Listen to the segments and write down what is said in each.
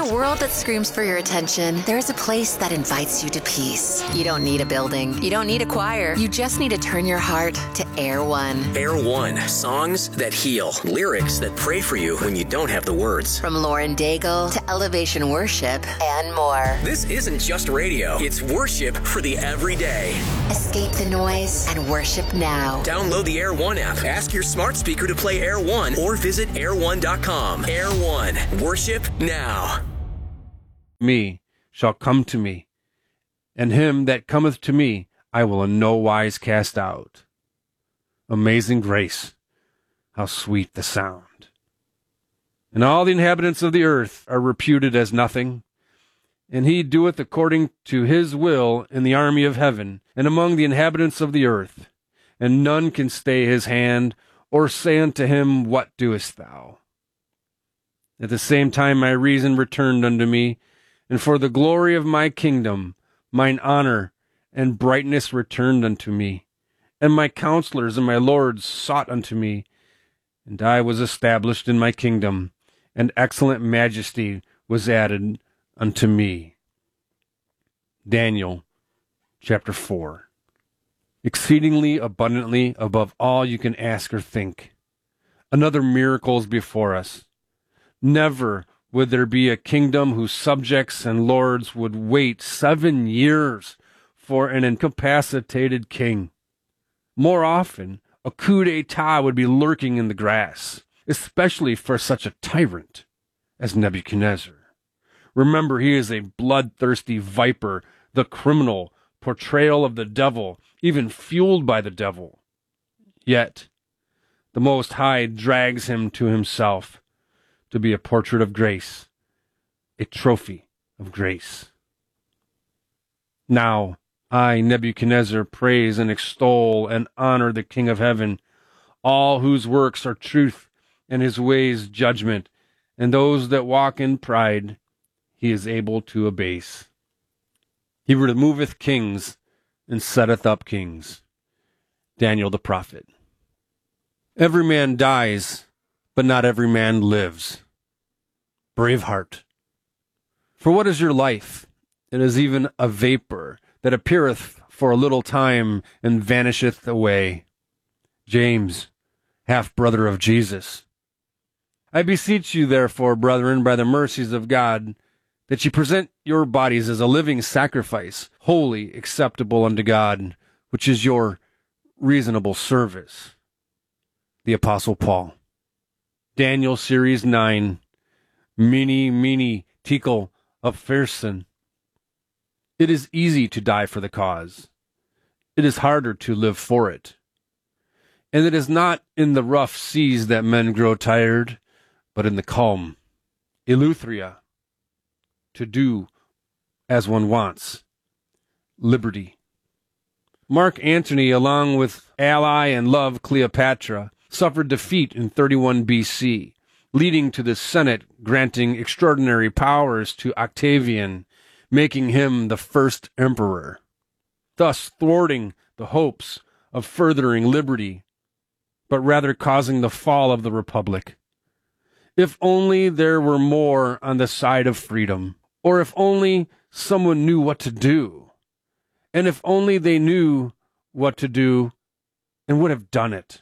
a world that screams for your attention, there's a place that invites you to peace. You don't need a building. You don't need a choir. You just need to turn your heart to Air One. Air One. Songs that heal. Lyrics that pray for you when you don't have the words. From Lauren Daigle to Elevation Worship and more. This isn't just radio. It's worship for the everyday. Escape the noise and worship now. Download the Air One app. Ask your smart speaker to play Air One or visit air1.com. Air One. Worship now. Me shall come to me, and him that cometh to me I will in no wise cast out. Amazing grace, how sweet the sound. And all the inhabitants of the earth are reputed as nothing, and he doeth according to his will in the army of heaven, and among the inhabitants of the earth, and none can stay his hand, or say unto him, What doest thou? At the same time my reason returned unto me, and for the glory of my kingdom, mine honor and brightness returned unto me. And my counselors and my lords sought unto me, and I was established in my kingdom, and excellent majesty was added unto me. Daniel chapter 4. Exceedingly abundantly above all you can ask or think. Another miracle is before us. Never would there be a kingdom whose subjects and lords would wait 7 years for an incapacitated king. More often, a coup d'etat would be lurking in the grass, especially for such a tyrant as Nebuchadnezzar. Remember, he is a bloodthirsty viper, the criminal portrayal of the devil, even fueled by the devil. Yet, the Most High drags him to himself to be a portrait of grace, a trophy of grace. Now, I, Nebuchadnezzar, praise and extol and honor the King of heaven, all whose works are truth and his ways judgment, and those that walk in pride he is able to abase. He removeth kings and setteth up kings. Daniel the prophet. Every man dies, but not every man lives. Braveheart. For what is your life? It is even a vapor that appeareth for a little time and vanisheth away. James, half-brother of Jesus. I beseech you, therefore, brethren, by the mercies of God, that ye present your bodies as a living sacrifice, holy, acceptable unto God, which is your reasonable service. The Apostle Paul. Daniel Series 9. Mene, Tekel Upharsin. It is easy to die for the cause. It is harder to live for it. And it is not in the rough seas that men grow tired, but in the calm. Eleutheria. To do as one wants. Liberty. Mark Antony, along with ally and love Cleopatra, suffered defeat in 31 BC, leading to the Senate granting extraordinary powers to Octavian, making him the first emperor, thus thwarting the hopes of furthering liberty, but rather causing the fall of the republic. If only there were more on the side of freedom, or if only someone knew what to do, and if only they knew what to do and would have done it.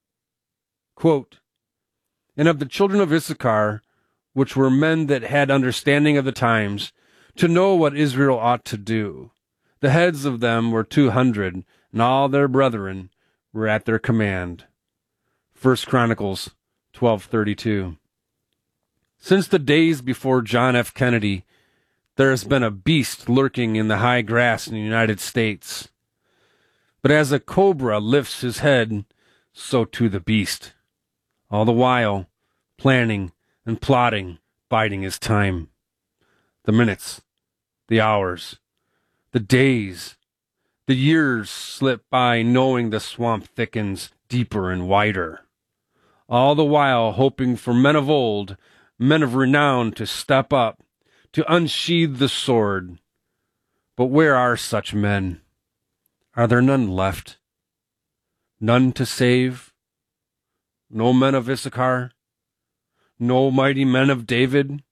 Quote, And of the children of Issachar, which were men that had understanding of the times, to know what Israel ought to do. The heads of them were 200, and all their brethren were at their command. 1 Chronicles 12:32. Since the days before John F. Kennedy, there has been a beast lurking in the high grass in the United States. But as a cobra lifts his head, so too the beast. All the while, planning and plotting, biding his time. The minutes, the hours, the days, the years slip by, knowing the swamp thickens deeper and wider. All the while hoping for men of old, men of renown to step up, to unsheathe the sword. But where are such men? Are there none left? None to save? No men of Issachar? No mighty men of David?